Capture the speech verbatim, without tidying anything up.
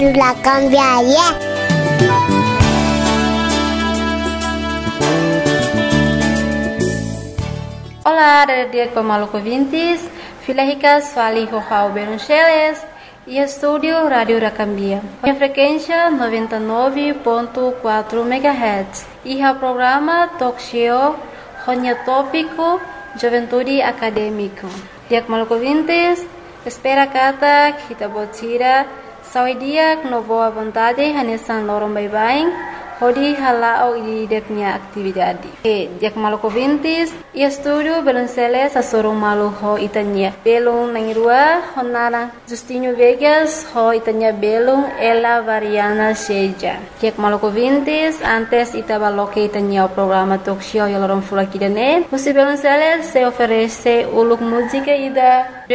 La cambiaria. Olá, dia Pamaluco ouvintes, Filahicas Fali Rohau Beruncheles e estúdio Rádio Racambia. A frequência noventa e nove ponto quatro megahertz e o programa Talk Show Ronya Tópico Juventude Acadêmico. Dia Pamaluco ouvintes, espera kata kita botira saudia no boa vontade hanesan lorong bye-bye. Hodi halao di punya atividade. E dia Pamaluco ouvintes, e estúdio Beluncele sa sorong malu ho itanya. Belung nangirua honara Justinho Vegas ho itanya belung ela variana seja. Dia Pamaluco ouvintes, antes ita baloke itanya o programa talk show yolorong fula kidane. Musi Beluncele se oferece uluk música ida